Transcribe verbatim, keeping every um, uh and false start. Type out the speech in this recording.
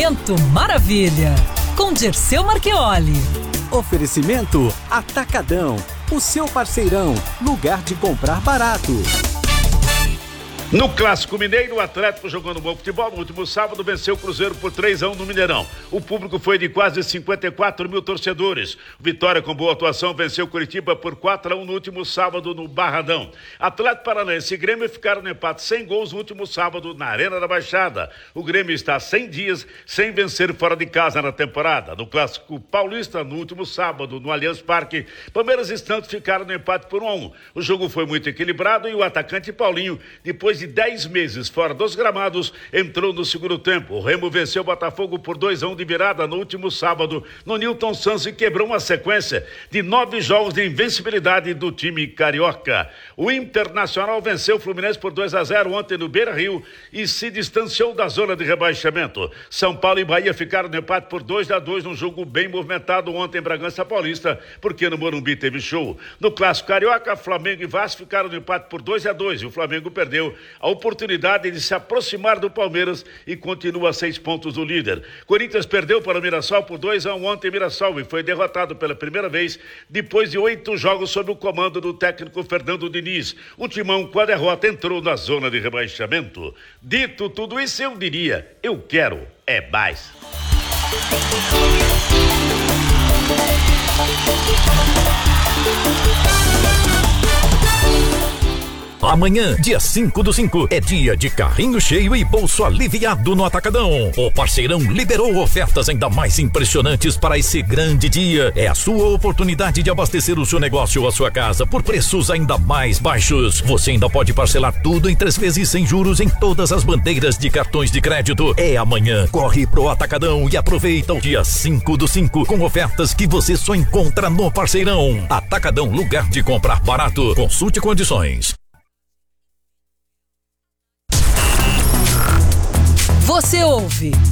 Momento Maravilha, com Dirceu Marchioli. Oferecimento Atacadão, o seu parceirão, lugar de comprar barato. No Clássico Mineiro, o Atlético jogando bom futebol no último sábado venceu o Cruzeiro por três a um no Mineirão. O público foi de quase cinquenta e quatro mil torcedores. Vitória com boa atuação venceu Curitiba por quatro a um no último sábado no Barradão. Atlético Paranaense e Grêmio ficaram no empate sem gols no último sábado na Arena da Baixada. O Grêmio está há cem dias sem vencer fora de casa na temporada. No Clássico Paulista, no último sábado no Allianz Parque, Palmeiras e Santos ficaram no empate por um a um. O jogo foi muito equilibrado e o atacante Paulinho, depois de dez meses fora dos gramados, entrou no segundo tempo. O Remo venceu o Botafogo por dois a um de virada no último sábado no Newton Santos e quebrou uma sequência de nove jogos de invencibilidade do time carioca. O Internacional venceu o Fluminense por dois a zero ontem no Beira-Rio e se distanciou da zona de rebaixamento. São Paulo e Bahia ficaram no empate por dois a dois num jogo bem movimentado ontem em Bragança Paulista, porque no Morumbi teve show. No Clássico Carioca, Flamengo e Vasco ficaram no empate por dois a dois e o Flamengo perdeu a oportunidade de se aproximar do Palmeiras e continua a seis pontos do líder. Corinthians perdeu para o Mirassol por dois a um ontem em Mirassol e foi derrotado pela primeira vez depois de oito jogos sob o comando do técnico Fernando Diniz. O Timão, com a derrota, entrou na zona de rebaixamento. Dito tudo isso, eu diria, eu quero é mais. Amanhã, dia cinco do cinco, é dia de carrinho cheio e bolso aliviado no Atacadão. O parceirão liberou ofertas ainda mais impressionantes para esse grande dia. É a sua oportunidade de abastecer o seu negócio ou a sua casa por preços ainda mais baixos. Você ainda pode parcelar tudo em três vezes sem juros em todas as bandeiras de cartões de crédito. É amanhã. Corre pro Atacadão e aproveita o dia cinco do cinco com ofertas que você só encontra no parceirão. Atacadão, lugar de comprar barato. Consulte condições. Você ouve